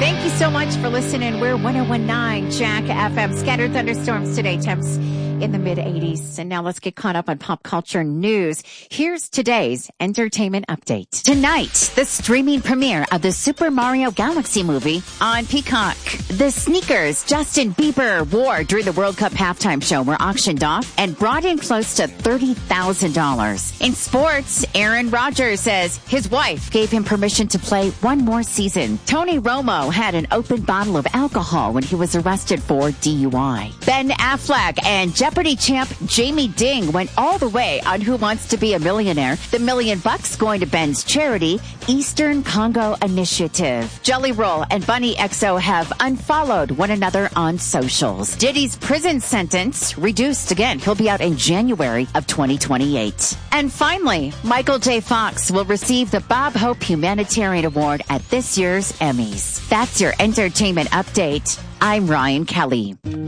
Thank you so much for listening. We're 101.9 Jack FM. Scattered thunderstorms today. Temps in the mid-80s. And now let's get caught up on pop culture news. Here's today's entertainment update. Tonight, the streaming premiere of the Super Mario Galaxy movie on Peacock. The sneakers Justin Bieber wore during the World Cup halftime show were auctioned off and brought in close to $30,000. In sports, Aaron Rodgers says his wife gave him permission to play one more season. Tony Romo had an open bottle of alcohol when he was arrested for DUI. Ben Affleck and Jeopardy champ Jamie Ding went all the way on Who Wants to Be a Millionaire. The $1 million going to Ben's charity, Eastern Congo Initiative. Jelly Roll and Bunny XO have unfollowed one another on socials. Diddy's prison sentence reduced again. He'll be out in January of 2028. And finally, Michael J. Fox will receive the Bob Hope Humanitarian Award at this year's Emmys. That's your entertainment update. I'm Ryan Kelly.